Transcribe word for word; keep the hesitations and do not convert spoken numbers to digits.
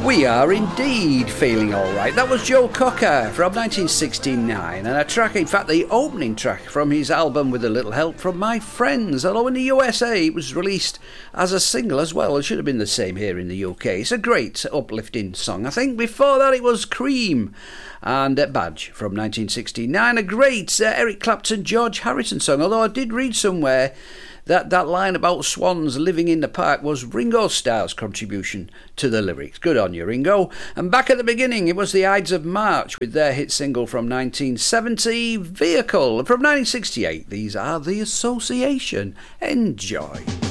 We are indeed feeling alright. That was Joe Cocker from nineteen sixty-nine, and a track, in fact the opening track from his album With a Little Help from My Friends, although in the U S A it was released as a single as well. It should have been the same here in the U K. It's a great uplifting song, I think. Before that it was Cream and uh, Badge from nineteen sixty-nine, a great uh, Eric Clapton, George Harrison song, although I did read somewhere that that line about swans living in the park was Ringo Starr's contribution to the lyrics. Good on you, Ringo. And back at the beginning, it was the Ides of March with their hit single from nineteen seventy, Vehicle. From nineteen sixty-eight, these are The Association. Enjoy.